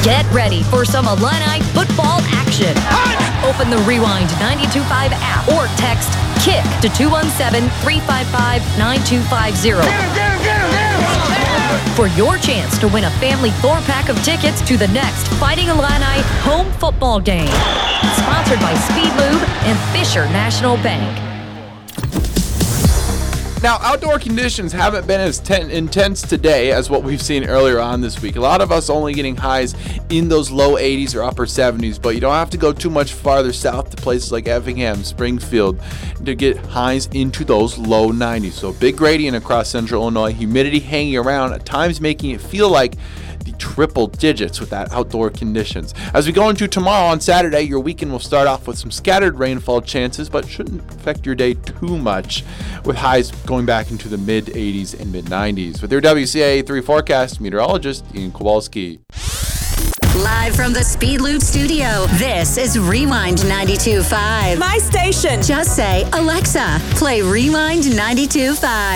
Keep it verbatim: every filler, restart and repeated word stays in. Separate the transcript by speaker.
Speaker 1: Get ready for some Illini football action. Open the Rewind ninety-two point five app or text KICK to two one seven, three five five, nine two five zero for your chance to win a family four-pack of tickets to the next Fighting Illini home football game. Sponsored by Speed Lube and Fisher National Bank.
Speaker 2: Now, outdoor conditions haven't been as ten- intense today as what we've seen earlier on this week. A lot of us only getting highs in those low eighties or upper seventies, but you don't have to go too much farther south to places like Effingham, Springfield to get highs into those low nineties. So big gradient across central Illinois, humidity hanging around, at times making it feel like the triple digits with that outdoor conditions. As we go into tomorrow on Saturday, your weekend will start off with some scattered rainfall chances, but shouldn't affect your day too much, with highs going back into the mid eighties and mid nineties. With your W C A three forecast, meteorologist Ian Kowalski.
Speaker 3: Live from the Speed Lube studio, this is Rewind ninety-two point five.
Speaker 4: My station.
Speaker 3: Just say, Alexa, play Rewind ninety-two point five.